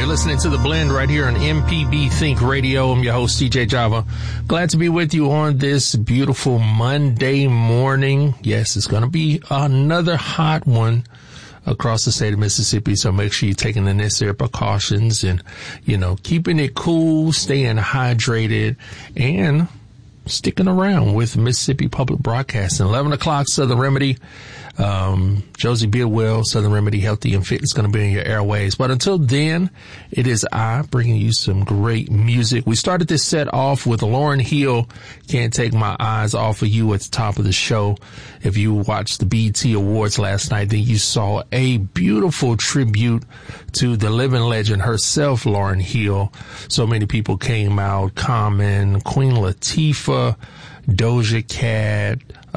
listening to The Blend right here on MPB Think Radio. I'm your host, DJ Java. Glad to be with you on this beautiful Monday morning. Yes, it's going to be another hot one across the state of Mississippi. So make sure you're taking the necessary precautions and, keeping it cool, staying hydrated, and sticking around with Mississippi Public Broadcasting. 11 o'clock, Southern Remedy. Josie Bidwell, Southern Remedy Healthy and Fit is going to be in your airways. But until then, it is I bringing you some great music. We started this set off with Lauryn Hill, Can't Take My Eyes Off of You at the top of the show. If you watched the BET Awards last night, then you saw a beautiful tribute to the living legend herself, Lauryn Hill. So many people came out, Common, Queen Latifah, Doja Cat,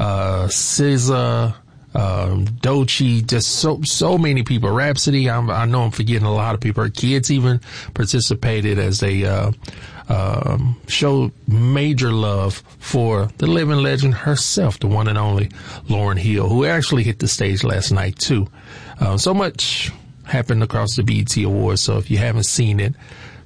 SZA, Doechii, just so many people. Rhapsody, I know I'm forgetting a lot of people. Her kids even participated as they showed major love for the living legend herself, the one and only Lauryn Hill, who actually hit the stage last night too. So much happened across the BET Awards, so if you haven't seen it,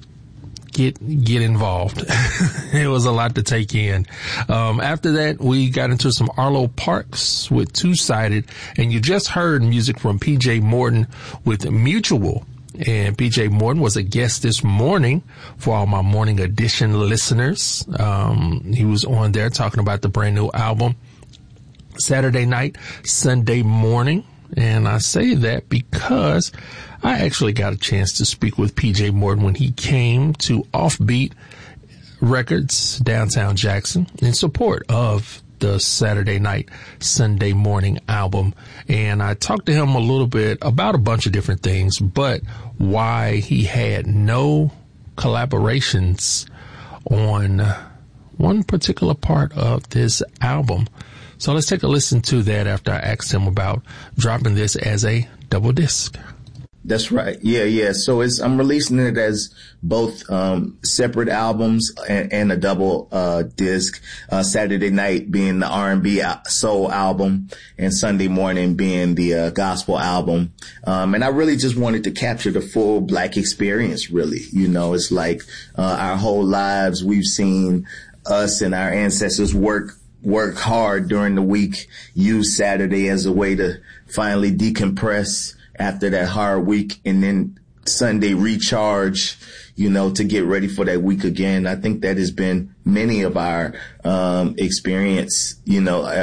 get involved. It was a lot to take in. After that, we got into some Arlo Parks with Two-Sided, and you just heard music from PJ Morton with Mutual. And PJ Morton was a guest this morning for all my Morning Edition listeners. He was on there talking about the brand new album, Saturday night, Sunday morning. And I say that because I actually got a chance to speak with PJ Morton when he came to Offbeat Records, downtown Jackson, in support of the Saturday night, Sunday morning album. And I talked to him a little bit about a bunch of different things, but why he had no collaborations on one particular part of this album. So let's take a listen to that after I asked him about dropping this as a double disc. That's right. Yeah. So I'm releasing it as both separate albums and a double disc. Saturday night being the R&B soul album, and Sunday morning being the gospel album. And I really just wanted to capture the full Black experience. Really, it's like our whole lives we've seen us and our ancestors work hard during the week, use Saturday as a way to finally decompress after that hard week, and then Sunday recharge, to get ready for that week again. I think that has been many of our experience, in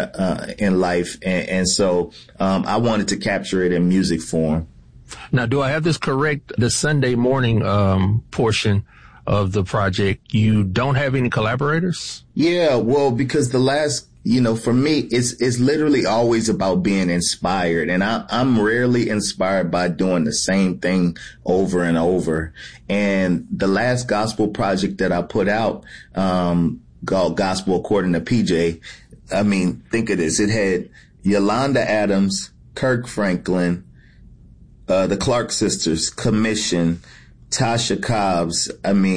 life. And so I wanted to capture it in music form. Now, do I have this correct? The Sunday morning portion of the project, you don't have any collaborators? Yeah, well, because the last, for me, it's literally always about being inspired. And I'm rarely inspired by doing the same thing over and over. And the last gospel project that I put out, called Gospel According to PJ, think of this. It had Yolanda Adams, Kirk Franklin, the Clark Sisters, Commission, Tasha Cobbs,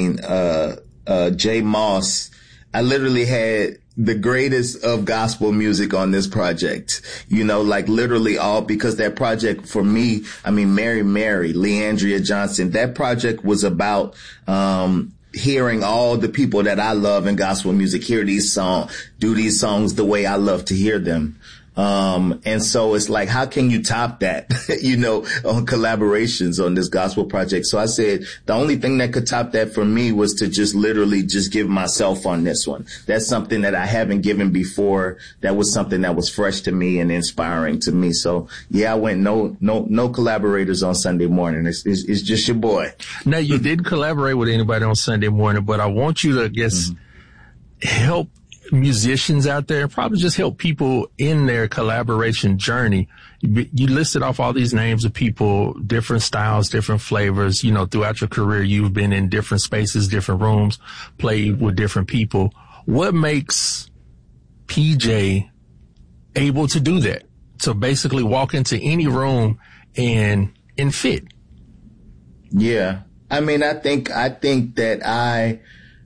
Jay Moss. I literally had the greatest of gospel music on this project, literally all, because that project for me, Mary, Leandria Johnson, that project was about, hearing all the people that I love in gospel music, do these songs the way I love to hear them. And so it's like, how can you top that, on collaborations on this gospel project? So I said the only thing that could top that for me was to just literally just give myself on this one. That's something that I haven't given before. That was something that was fresh to me and inspiring to me. So yeah, I went no collaborators on Sunday morning. It's just your boy. Now, you didn't collaborate with anybody on Sunday morning, but I want you to, I guess, help musicians out there, probably just help people in their collaboration journey. You listed off all these names of people, different styles, different flavors. Throughout your career, you've been in different spaces, different rooms, played with different people. What makes PJ able to do that? To basically walk into any room and fit? Yeah. I think that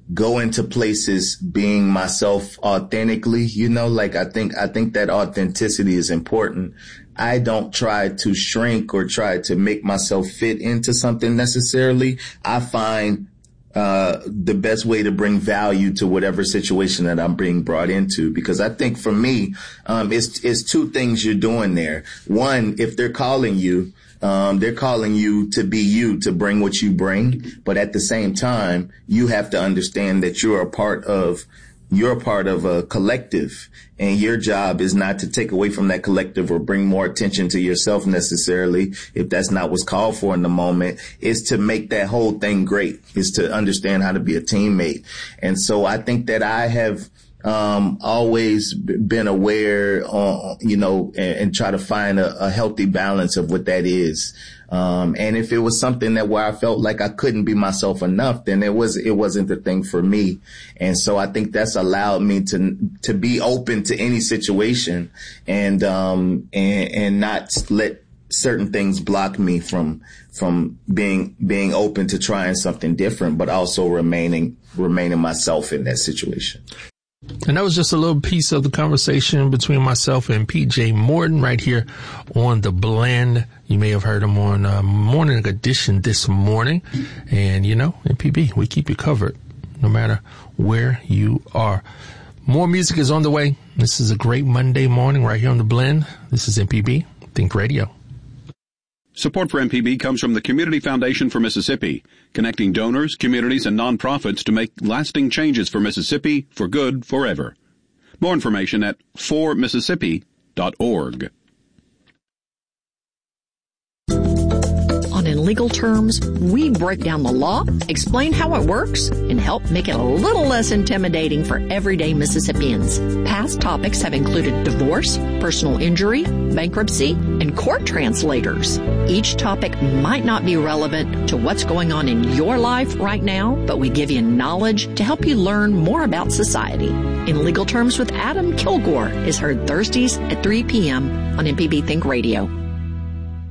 go into places being myself authentically, you know, like I think that authenticity is important. I don't try to shrink or try to make myself fit into something necessarily. I find the best way to bring value to whatever situation that I'm being brought into, because I think for me, it's two things you're doing there. One, if they're calling you to be you, to bring what you bring. But at the same time, you have to understand that you're a part of a collective, and your job is not to take away from that collective or bring more attention to yourself necessarily, if that's not what's called for in the moment. Is to make that whole thing great, is to understand how to be a teammate. And so I think that I have always been aware, and try to find a healthy balance of what that is. And if it was something that where I felt like I couldn't be myself enough, then it wasn't the thing for me. And so I think that's allowed me to be open to any situation and not let certain things block me from being open to trying something different, but also remaining myself in that situation. And that was just a little piece of the conversation between myself and PJ Morton right here on The Blend. You may have heard him on Morning Edition this morning. And, MPB, we keep you covered no matter where you are. More music is on the way. This is a great Monday morning right here on The Blend. This is MPB Think Radio. Support for MPB comes from the Community Foundation for Mississippi, connecting donors, communities, and nonprofits to make lasting changes for Mississippi for good forever. More information at formississippi.org. In legal terms, we break down the law, explain how it works, and help make it a little less intimidating for everyday Mississippians. Past topics have included divorce, personal injury, bankruptcy, and court translators. Each topic might not be relevant to what's going on in your life right now, but we give you knowledge to help you learn more about society. In Legal Terms with Adam Kilgore is heard Thursdays at 3 p.m. on MPB Think Radio.